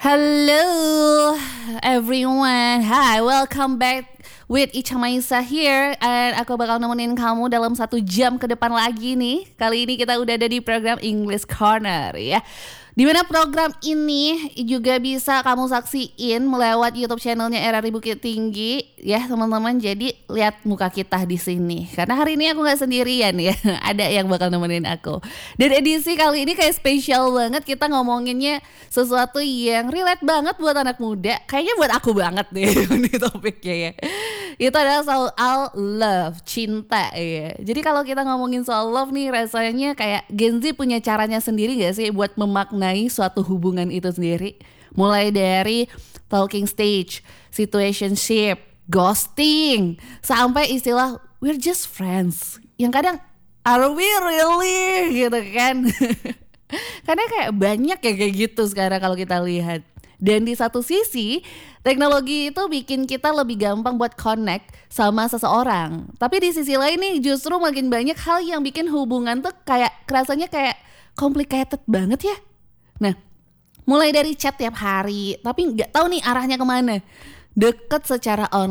Hello everyone, hi, welcome back with Ica Maisa here. And aku bakal nemenin kamu dalam 1 jam ke depan lagi nih. Kali ini kita udah ada di program English Corner ya, dimana program ini juga bisa kamu saksiin melewat YouTube channelnya RRI Bukit Tinggi ya teman-teman. Jadi lihat muka kita di sini karena hari ini aku nggak sendirian ya, ada yang bakal nemenin aku. Dan edisi kali ini kayak spesial banget, kita ngomonginnya sesuatu yang relate banget buat anak muda. Kayaknya buat aku banget deh ini topiknya ya. Itu adalah soal love, cinta ya. Jadi kalau kita ngomongin soal love nih, rasanya kayak Gen Z punya caranya sendiri gak sih buat memaknai suatu hubungan itu sendiri. Mulai dari talking stage, situationship, ghosting, sampai istilah we're just friends. Yang kadang, are we really? Gitu kan. Karena kayak banyak ya kayak gitu sekarang kalau kita lihat. Dan di satu sisi, teknologi itu bikin kita lebih gampang buat connect sama seseorang. Tapi di sisi lain nih justru makin banyak hal yang bikin hubungan tuh kayak rasanya kayak complicated banget ya. Nah, mulai dari chat tiap hari, tapi nggak tahu nih arahnya kemana. Deket secara online.